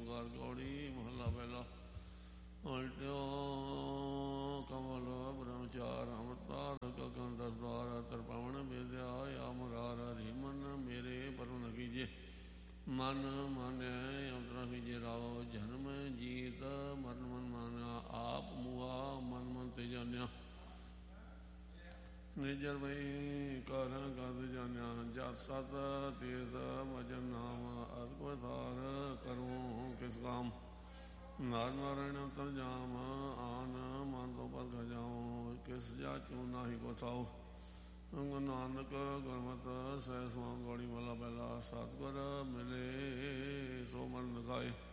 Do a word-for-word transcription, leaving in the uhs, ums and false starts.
ਓੰਕਾਰ ਕੌੜੀ ਮਹੱਲਾ ਪਹਿਲਾ। ਉਲਟਿਓ ਕਮਲ ਬ੍ਰਹਮਚਾਰ ਅਮਰਤਾਰ ਗਗਨ ਦਸਦਾਰ ਤਰਪਾਵਨ ਵਿਦਿਆ ਆ ਮੁਰਾਰ ਹਰੀ ਮਨ ਮੇਰੇ ਪਰਮ ਨ ਕੀਜੇ ਮਨ ਮਾਨਿਆ ਅੰਤਰਾ ਕੀਜੇ ਰਾਵ ਜਨਮ ਜੀਤ ਮਰਨ ਮਨ ਮਾਨਿਆ ਆਪ ਮੁਆ ਮਨ ਮਨ ਤੇ ਜਾਣਿਆ ਨਿਜਰ ਬਈ ਕਰ ਗਦ ਜਾਣਿਆ ਜਤ ਸਤ ਤੀਰਥ ਮਜਨ ਨਾਮ ਅਦ ਕੋ ਧਾਰ ਕਰੂੰ ਕਿਸ ਕਾਮ ਨਾਰ ਨਾਰਾਇਣ ਅੰਤਰ ਜਾਮ ਆਨ ਮਨ ਤੋਂ ਪਰ ਗਜਾਉ ਕਿਸ ਜਾ ਚੂ ਨਾਹੀ ਕੋ ਥਾਉ ਗੁਰੂ ਨਾਨਕ ਗੁਰਮਤਿ ਸਹਿ ਸਮਾਂ ਗੌੜੀ ਵਾਲਾ ਪਹਿਲਾ ਸਤਿਗੁਰ ਮਿਲੇ ਸੋ ਮਨ ਲਗਾਏ